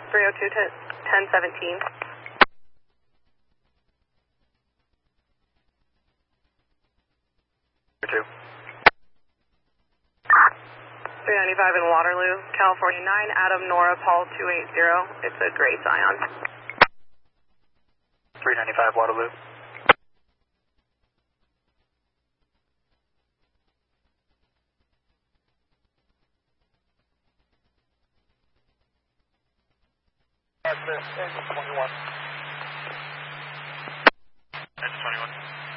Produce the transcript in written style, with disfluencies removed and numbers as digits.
302 1017. 2. 395 in Waterloo, California 9, Adam Nora Paul 280. It's a gray Scion. 395 Waterloo. That's engine 21. Engine 21.